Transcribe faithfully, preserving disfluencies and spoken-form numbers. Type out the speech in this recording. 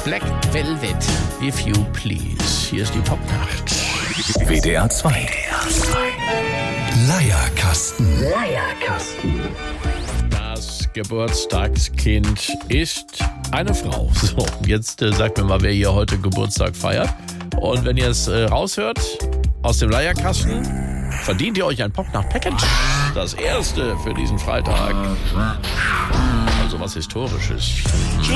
Black Velvet, if you please. Hier ist die Popnacht. W D R zwei. Leierkasten. Leierkasten. Das Geburtstagskind ist eine Frau. So, jetzt äh, sagt mir mal, wer hier heute Geburtstag feiert. Und wenn ihr es äh, raushört aus dem Leierkasten, verdient ihr euch ein Popnacht-Package. Das erste für diesen Freitag. Also was Historisches.